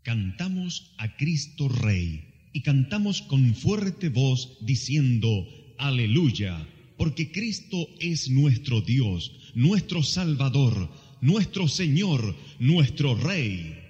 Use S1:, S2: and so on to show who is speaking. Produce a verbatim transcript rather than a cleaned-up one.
S1: Cantamos a Cristo Rey y cantamos con fuerte voz diciendo aleluya, porque Cristo es nuestro Dios, nuestro Salvador, nuestro Señor, nuestro Rey.